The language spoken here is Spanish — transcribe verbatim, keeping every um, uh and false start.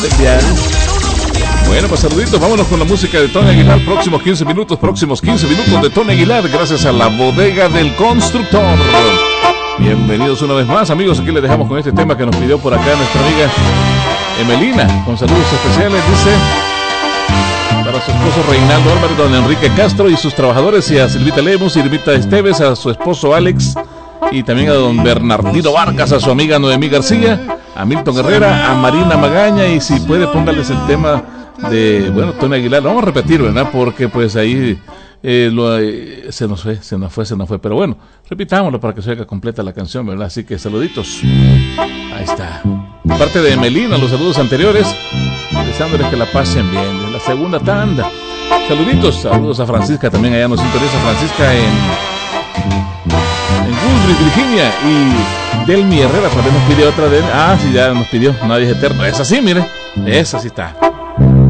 Bien. Bueno, pues saluditos, vámonos con la música de Tony Aguilar. Próximos quince minutos, próximos quince minutos de Tony Aguilar, gracias a la bodega del constructor. Bienvenidos una vez más, amigos. Aquí les dejamos con este tema que nos pidió por acá nuestra amiga Emelina, con saludos especiales, dice, para su esposo Reinaldo Álvarez, don Enrique Castro y sus trabajadores, y a Silvita Lemos, Irmita Esteves, a su esposo Alex, y también a don Bernardino Vargas, a su amiga Noemí García, a Milton Herrera, a Marina Magaña, y si puede póngales el tema de, bueno, Tony Aguilar. Lo vamos a repetir, ¿verdad? Porque pues ahí eh, lo, eh, se nos fue, se nos fue, se nos fue, pero bueno, repitámoslo para que se haga completa la canción, ¿verdad? Así que saluditos. Ahí está. De parte de Melina, los saludos anteriores, deseándoles que la pasen bien. Es la segunda tanda. Saluditos, saludos a Francisca, también allá nos sintoniza Francisca en, en Woodbridge, Virginia. Y Delmi Herrera también nos pidió otra de... Ah, sí, ya nos pidió, nadie es eterno. Esa sí, mire, esa sí está.